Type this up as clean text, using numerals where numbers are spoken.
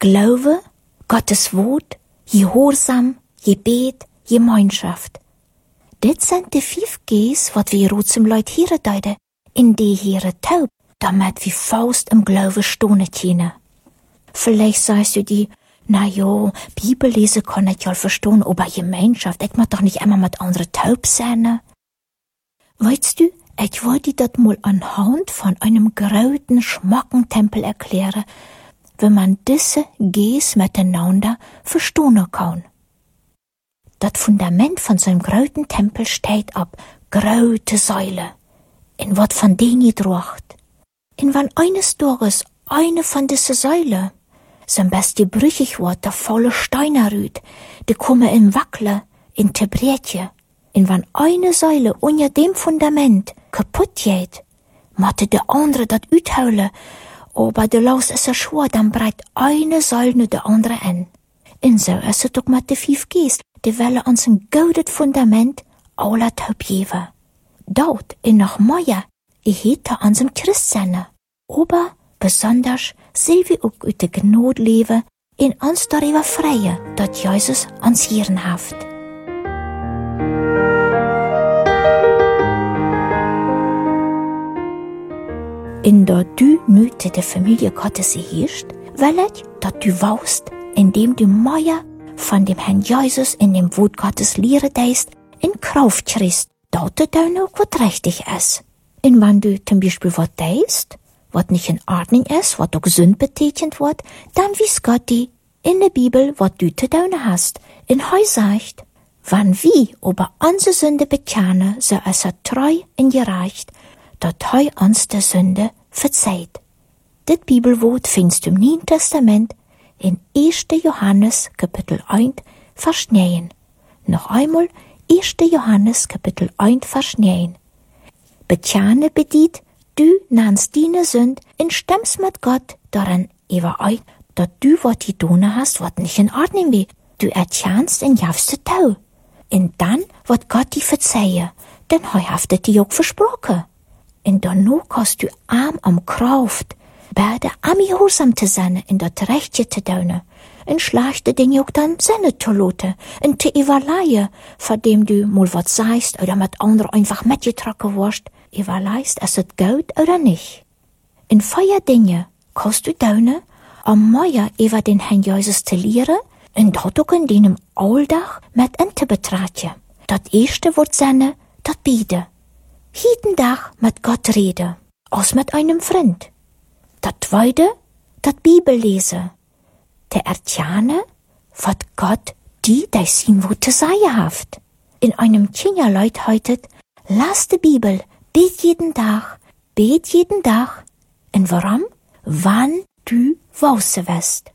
Glaube, Gottes Wort, Gehorsam, Gebet, Gemeinschaft. Dit sind die 5 Gs, wat wir rotsem Leut hier deuten, in die hier taub, damit wir Faust im Glaube stohne können. Vielleicht sagst du die, na jo, Bibel lesen kann ich ja verstehen, aber Gemeinschaft, ich mag doch nicht immer mit anderen taub sein. Weißt du, ich wollte das mal anhand von einem großen Schmackentempel erklären, wenn man diese Gs miteinander verstehen kann. Das Fundament von so einem großen Tempel steht ab große Säule, in wat von denen drocht. In wann eines Tages eine von diesen Säule zum Beispiel brüchig wird, der volle Steine rüht, die komme in Wackle, in Tebretje. In wann eine Säule unter dem Fundament kaputt geht, matte der andere dat uithaulen, aber de Laus ist so schwer, dann breit eine Säule nur der andere an. In so ist es auch mit de 5 Gs, die wollen uns ein gutes Fundament aller taub geben. Dort in noch mehr, ich hätte uns im Christsein, aber besonders sehen wir auch uit de Gnade leben, in uns darüber freien, dat Jesus uns hier haft. In der du Mythe der Familie Gottes herrscht, will ich, dat du waust, indem du mehr von dem Herrn Jesus in dem Wort Gottes Lehre deist, in Kraft kriegst, dat du dann auch was richtig ist. Und wenn du zum Beispiel was deist, was nicht in Ordnung ist, was auch Sünd betätigt wird, dann wies Gott die in der Bibel, was du zu tun hast. In Heu sagt, wenn wir über unsere Sünde bekennen, so ist er treu und gerecht, dat Heu uns der Sünde verzeiht. Das Bibelwort findest du im Neuen Testament in 1. Johannes, Kapitel 1, Vers 9. Noch einmal 1. Johannes, Kapitel 1, Vers 9. Bekenne bedient, du nannst deine Sünd und stimmst mit Gott daran überein, dass du was getan hast, was nicht in Ordnung ist. Du erkennst und gibst es tau. Und dann wird Gott dir verzeihen, denn er hat es dir auch versprochen. Und danach hast du am Kraft, beide am gehorsam zu sein, in das Rechte zu tun, und schlechte Dinge auch dann Sinne zu lassen, und zu überleihen, von dem du mal was sagst, oder mit anderen einfach mitgetragen wirst, überleihst, ist es gut oder nicht. In 4 Dinge kannst du tun, mehr über den Herrn Jesus zu lehren, und das auch in deinem Alltag mit zu betrachten. Das erste wird sein, das Beten. Jeden Tag mit Gott reden, als mit einem Freund. Das zweite, das Bibel lesen. Der erkennen, was Gott die sein Wort zu sagen hat. In einem Kinderleut heitet, lass die Bibel, bet jeden Tag. Und warum? Wann du wausen wirst.